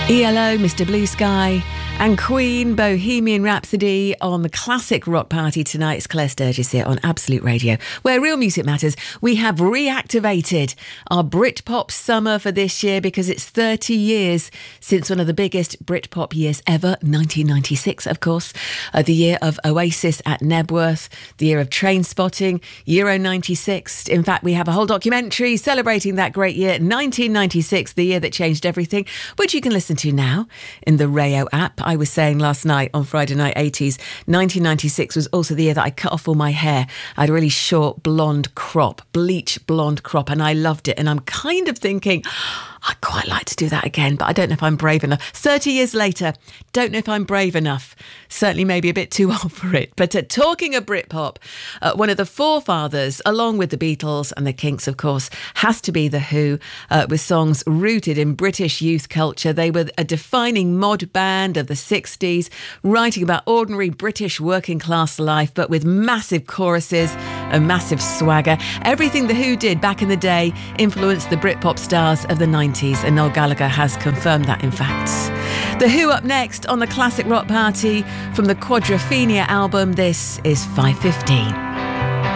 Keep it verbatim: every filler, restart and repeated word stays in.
E L O, Mister Blue Sky, and Queen, Bohemian Rhapsody on the Classic Rock Party tonight. It's Claire Sturgis here on Absolute Radio, where real music matters. We have reactivated our Britpop summer for this year because it's thirty years since one of the biggest Britpop years ever, nineteen ninety-six, of course, uh, the year of Oasis at Nebworth, the year of Trainspotting, Euro ninety-six. In fact, we have a whole documentary celebrating that great year, nineteen ninety-six, the year that changed everything, which you can listen to now in the Rayo app. I was saying last night on Friday Night eighties, nineteen ninety-six was also the year that I cut off all my hair. I had a really short blonde crop, bleach blonde crop, and I loved it. And I'm kind of thinking, I'd quite like to do that again, but I don't know if I'm brave enough. thirty years later, don't know if I'm brave enough. Certainly maybe a bit too old for it. But uh, talking of Britpop, uh, one of the forefathers, along with the Beatles and the Kinks, of course, has to be The Who, uh, with songs rooted in British youth culture. They were a defining mod band of the sixties, writing about ordinary British working class life, but with massive choruses and massive swagger. Everything The Who did back in the day influenced the Britpop stars of the nineties, and Noel Gallagher has confirmed that, in fact. The Who up next on the Classic Rock Party from the Quadrophenia album. This is five fifteen.